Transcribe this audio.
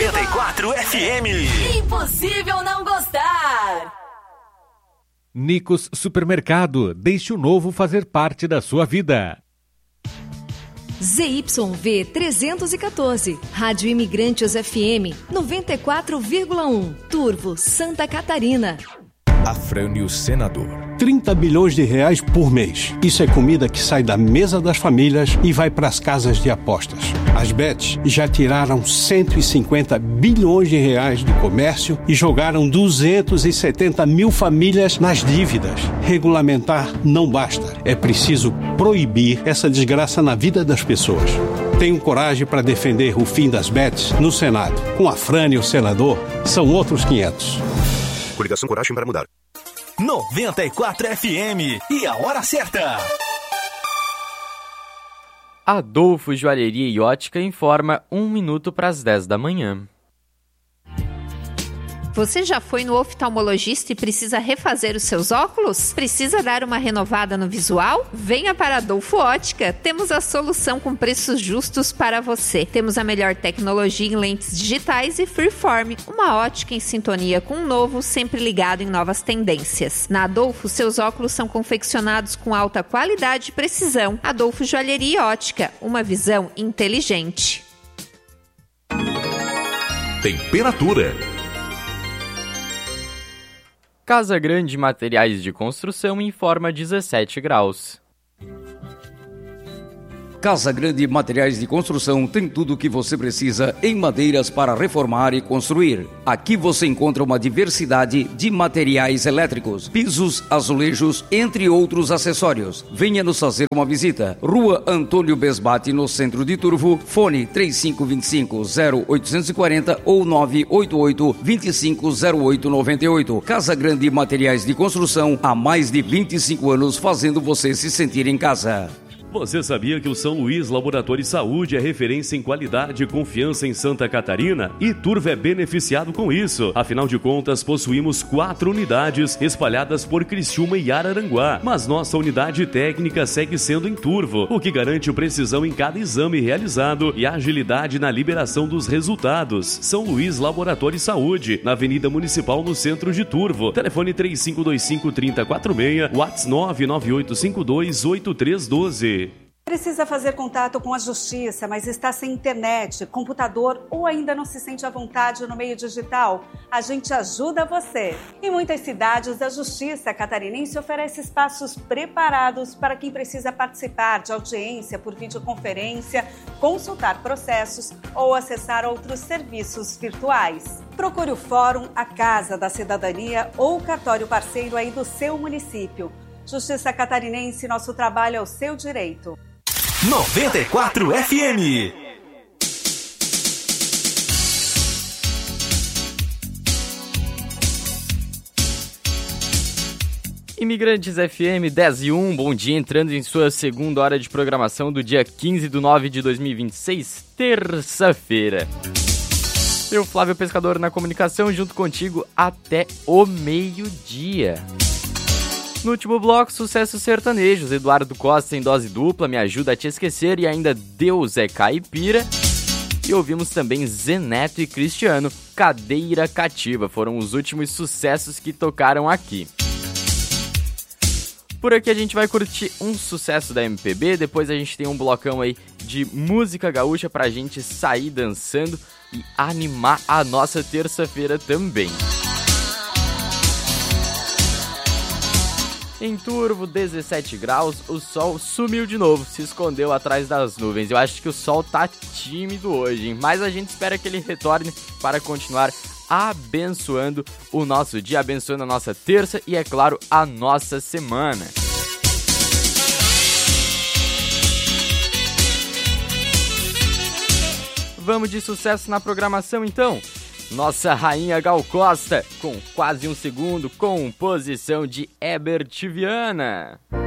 94 FM. Impossível não gostar. Nicos Supermercado, deixe o novo fazer parte da sua vida. ZYV 314, Rádio Imigrantes FM 94,1, Turvo, Santa Catarina. Afrânio Senador. 30 bilhões de reais por mês. Isso é comida que sai da mesa das famílias e vai para as casas de apostas. As bets já tiraram 150 bilhões de reais do comércio e jogaram 270 mil famílias nas dívidas. Regulamentar não basta. É preciso proibir essa desgraça na vida das pessoas. Tenho coragem para defender o fim das bets no Senado. Com Afrânio Senador, são outros 500. Coligação Coragem para Mudar. 94 FM e a hora certa. Adolfo Joalheria e Ótica informa 1 minuto para as 10 da manhã. Você já foi no oftalmologista e precisa refazer os seus óculos? Precisa dar uma renovada no visual? Venha para Adolfo Ótica. Temos a solução com preços justos para você. Temos a melhor tecnologia em lentes digitais e Freeform, uma ótica em sintonia com o novo, sempre ligado em novas tendências. Na Adolfo, seus óculos são confeccionados com alta qualidade e precisão. Adolfo Joalheria e Ótica, uma visão inteligente. Temperatura. Casa Grande Materiais de Construção informa 17 graus. Casa Grande Materiais de Construção tem tudo o que você precisa em madeiras para reformar e construir. Aqui você encontra uma diversidade de materiais elétricos, pisos, azulejos, entre outros acessórios. Venha nos fazer uma visita. Rua Antônio Besbate, no centro de Turvo. Fone 3525-0840 ou 988-250898. Casa Grande Materiais de Construção, há mais de 25 anos fazendo você se sentir em casa. Você sabia que o São Luís Laboratório de Saúde é referência em qualidade e confiança em Santa Catarina? E Turvo é beneficiado com isso. Afinal de contas, possuímos 4 unidades espalhadas por Criciúma e Araranguá. Mas nossa unidade técnica segue sendo em Turvo, o que garante precisão em cada exame realizado e agilidade na liberação dos resultados. São Luís Laboratório de Saúde, na Avenida Municipal, no centro de Turvo. Telefone 3525-3046, WhatsApp 998528312. Precisa fazer contato com a Justiça, mas está sem internet, computador ou ainda não se sente à vontade no meio digital? A gente ajuda você. Em muitas cidades, a Justiça Catarinense oferece espaços preparados para quem precisa participar de audiência por videoconferência, consultar processos ou acessar outros serviços virtuais. Procure o Fórum, a Casa da Cidadania ou o cartório parceiro aí do seu município. Justiça Catarinense, nosso trabalho é o seu direito. 94 FM. Imigrantes FM 10 e 1, bom dia, entrando em sua segunda hora de programação do dia 15 de 9 de 2026, terça-feira. Eu, Flávio Pescador, na comunicação, junto contigo até o meio-dia. No último bloco, sucessos sertanejos, Eduardo Costa em dose dupla, Me Ajuda a Te Esquecer e ainda Deus é Caipira. E ouvimos também Zeneto e Cristiano, Cadeira Cativa, foram os últimos sucessos que tocaram aqui. Por aqui a gente vai curtir um sucesso da MPB, depois a gente tem um blocão aí de música gaúcha pra gente sair dançando e animar a nossa terça-feira também. Em Turvo, 17 graus, o sol sumiu de novo, se escondeu atrás das nuvens. Eu acho que o sol tá tímido hoje, hein? Mas a gente espera que ele retorne para continuar abençoando o nosso dia, abençoando a nossa terça e, é claro, a nossa semana. Vamos de sucesso na programação, então? Nossa rainha Gal Costa, com quase um segundo, composição de Herbert Viana.